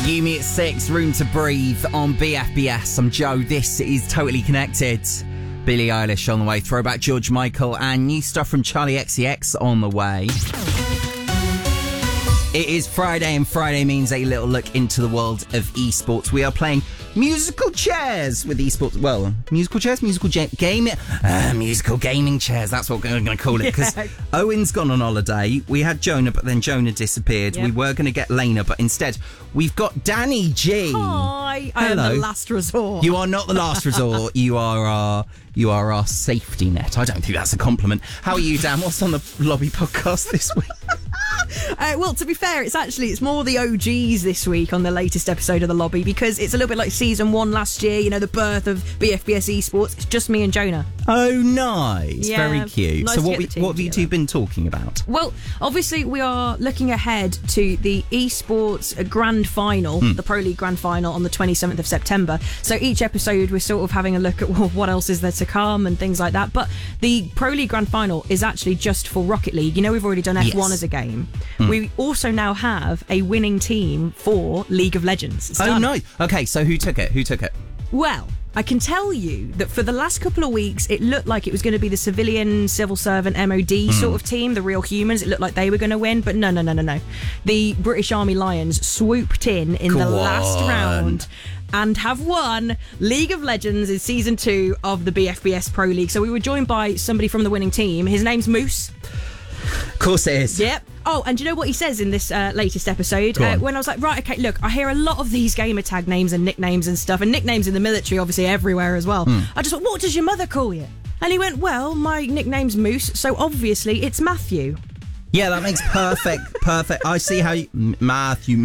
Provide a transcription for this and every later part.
Yumi at 6, Room to Breathe on BFBS. I'm Joe. This is Totally Connected. Billie Eilish on the way, Throwback George Michael, and new stuff from Charlie XCX on the way. It is Friday, and Friday means a little look into the world of esports. We are playing musical chairs with esports. Well, musical chairs, musical gaming chairs. That's what we're going to call it. Because Owen's gone on holiday. We had Jonah, but then Jonah disappeared. Yep. We were going to get Lena, but instead we've got Danny G. Hi, I am the last resort. You are not the last resort. You are our safety net. I don't think that's a compliment. How are you, Dan? What's on the Lobby podcast this week? Well, to be fair, it's more the OGs this week on the latest episode of The Lobby, because it's a little bit like season 1 last year, you know, the birth of BFBS Esports. It's just me and Jonah. Oh, nice. Yeah, very cute. Nice. So what have you two been talking about? Well, obviously we are looking ahead to the Esports Grand Final, the Pro League Grand Final on the 27th of September. So each episode we're sort of having a look at what else is there to come and things like that. But the Pro League Grand Final is actually just for Rocket League. You know, we've already done F1 as a game. We also now have a winning team for League of Legends. Oh, nice. Okay, so who took it? Well, I can tell you that for the last couple of weeks, it looked like it was going to be the civilian, civil servant, MOD sort of team, the real humans. It looked like they were going to win, but no. The British Army Lions swooped in the last round and have won League of Legends in Season 2 of the BFBS Pro League. So we were joined by somebody from the winning team. His name's Moose. Of course it is. Yep. Oh, and do you know what he says in this latest episode? When I was like, right, okay, look, I hear a lot of these gamer tag names and nicknames and stuff, and nicknames in the military, obviously, everywhere as well. I just went, what does your mother call you? And he went, well, my nickname's Moose, so obviously it's Matthew. Yeah, that makes perfect. I see how you... Matthew.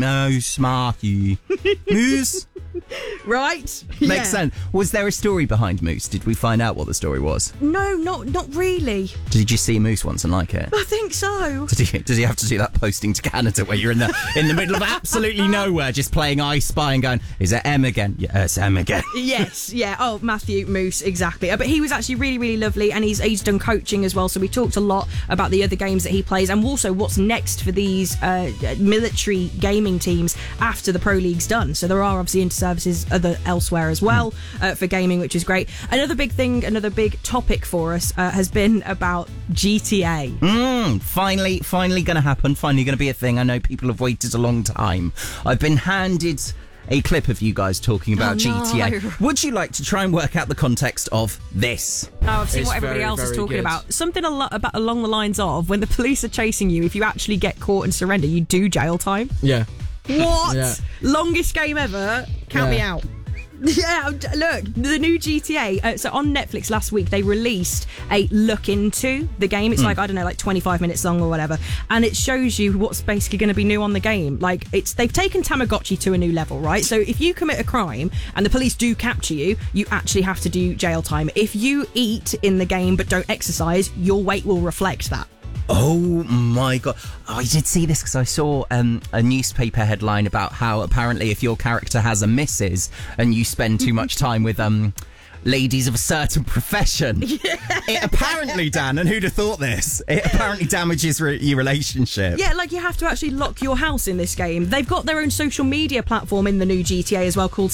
Moose. Right? Makes sense. Was there a story behind Moose? Did we find out what the story was? No, not really. Did you see Moose once and like it? I think so. Did he have to do that posting to Canada where you're in the middle of absolutely nowhere, just playing I Spy and going, is it M again? Yeah, it's M again. Yes, yeah. Oh, Matthew Moose, exactly. But he was actually really, really lovely, and he's done coaching as well, so we talked a lot about the other games that he plays, and also what's next for these military gaming teams after the Pro League's done. So there are obviously inter-services elsewhere as well for gaming, which is great. Another big topic for us has been about GTA. Finally going to happen. Finally going to be a thing. I know people have waited a long time. I've been handed a clip of you guys talking about GTA. Would you like to try and work out the context of this? Oh, I've seen what everybody else is talking about. Something along the lines of, when the police are chasing you, if you actually get caught and surrender, you do jail time. Yeah. What? Yeah. Longest game ever? Count me out. Yeah, look, the new GTA. So on Netflix last week, they released a look into the game. It's like, I don't know, like 25 minutes long or whatever. And it shows you what's basically going to be new on the game. Like, they've taken Tamagotchi to a new level, right? So if you commit a crime and the police do capture you, you actually have to do jail time. If you eat in the game but don't exercise, your weight will reflect that. Oh my god. I did see this because I saw a newspaper headline about how apparently if your character has a missus and you spend too much time with ladies of a certain profession, it apparently, Dan, and who'd have thought this, it apparently damages your relationship. Yeah, like you have to actually lock your house in this game. They've got their own social media platform in the new GTA as well, called